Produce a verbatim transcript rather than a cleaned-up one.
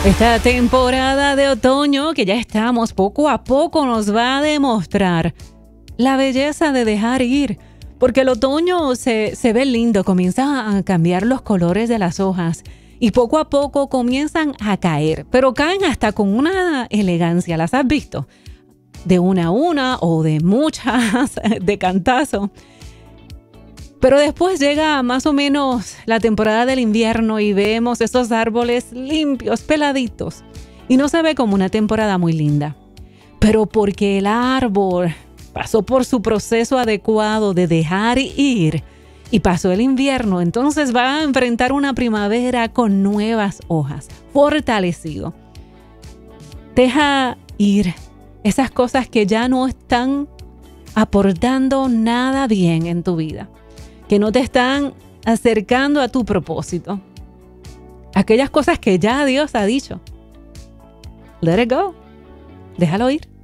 Esta temporada de otoño que ya estamos, poco a poco nos va a demostrar la belleza de dejar ir. Porque el otoño se, se ve lindo, comienzan a cambiar los colores de las hojas y poco a poco comienzan a caer, pero caen hasta con una elegancia. ¿Las has visto? De una a una o de muchas, de cantazo. Pero después llega más o menos la temporada del invierno y vemos esos árboles limpios, peladitos. Y no se ve como una temporada muy linda. Pero porque el árbol pasó por su proceso adecuado de dejar ir y pasó el invierno, entonces va a enfrentar una primavera con nuevas hojas, fortalecido. Deja ir esas cosas que ya no están aportando nada bien en tu vida, que no te están acercando a tu propósito. Aquellas cosas que ya Dios ha dicho. Let it go. Déjalo ir.